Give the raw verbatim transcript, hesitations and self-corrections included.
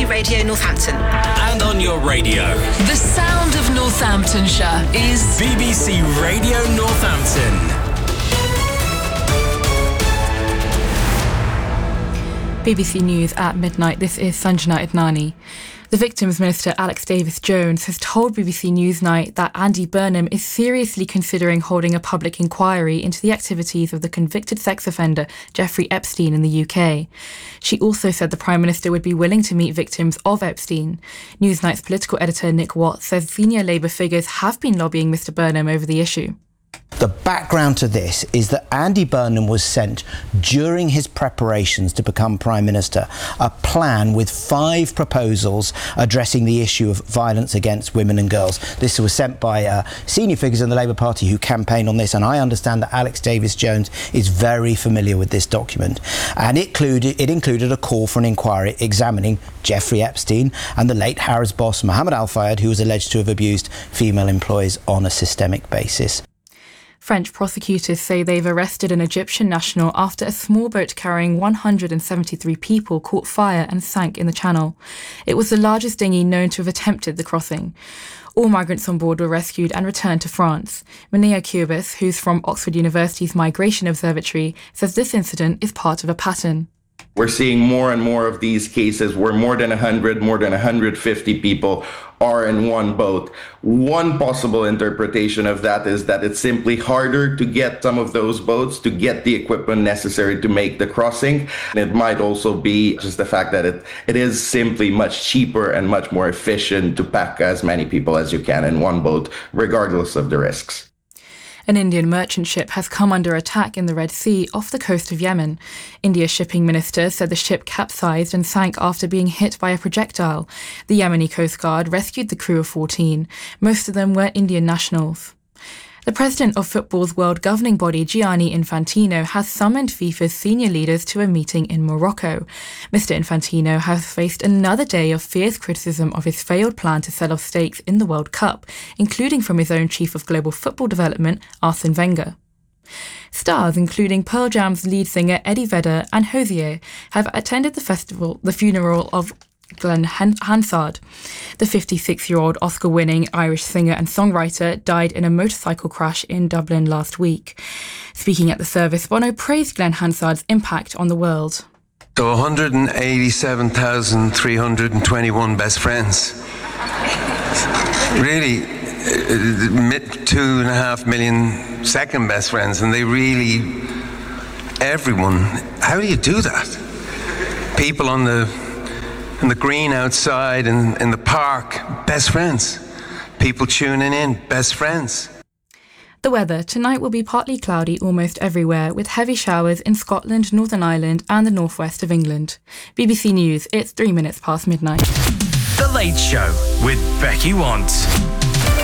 Radio Northampton. And on your radio. The sound of Northamptonshire is B B C Radio Northampton. B B C News at midnight. This is Sanjana Idnani. The Victims Minister Alex Davis-Jones has told B B C Newsnight that Andy Burnham is seriously considering holding a public inquiry into the activities of the convicted sex offender Jeffrey Epstein in the U K. She also said the Prime Minister would be willing to meet victims of Epstein. Newsnight's political editor Nick Watt says senior Labour figures have been lobbying Mr Burnham over the issue. The background to this is that Andy Burnham was sent, during his preparations to become Prime Minister, a plan with five proposals addressing the issue of violence against women and girls. This was sent by uh, senior figures in the Labour Party who campaigned on this, and I understand that Alex Davis-Jones is very familiar with this document. And it included, it included a call for an inquiry examining Jeffrey Epstein and the late Harrods boss Mohammed Al-Fayed, who was alleged to have abused female employees on a systemic basis. French prosecutors say they've arrested an Egyptian national after a small boat carrying one hundred seventy-three people caught fire and sank in the channel. It was the largest dinghy known to have attempted the crossing. All migrants on board were rescued and returned to France. Mania Cubis, who's from Oxford University's Migration Observatory, says this incident is part of a pattern. We're seeing more and more of these cases where more than one hundred, more than one hundred fifty people are in one boat. One possible interpretation of that is that it's simply harder to get some of those boats to get the equipment necessary to make the crossing. And it might also be just the fact that it, it is simply much cheaper and much more efficient to pack as many people as you can in one boat, regardless of the risks. An Indian merchant ship has come under attack in the Red Sea off the coast of Yemen. India's shipping minister said the ship capsized and sank after being hit by a projectile. The Yemeni Coast Guard rescued the crew of fourteen. Most of them were Indian nationals. The president of football's world governing body, Gianni Infantino, has summoned FIFA's senior leaders to a meeting in Morocco. Mister Infantino has faced another day of fierce criticism of his failed plan to sell off stakes in the World Cup, including from his own chief of global football development, Arsene Wenger. Stars, including Pearl Jam's lead singer Eddie Vedder and Hozier, have attended the festival, the funeral of Glenn Hansard. The fifty-six-year-old Oscar-winning Irish singer and songwriter died in a motorcycle crash in Dublin last week. Speaking at the service, Bono praised Glenn Hansard's impact on the world. So one hundred eighty-seven thousand three hundred twenty-one best friends. Really, two and a half million second best friends, and they really, everyone, how do you do that? People on the in the green outside, in, in the park, best friends. People tuning in, best friends. The weather tonight will be partly cloudy almost everywhere, with heavy showers in Scotland, Northern Ireland and the northwest of England. B B C News, it's three minutes past midnight. The Late Show with Becky Want.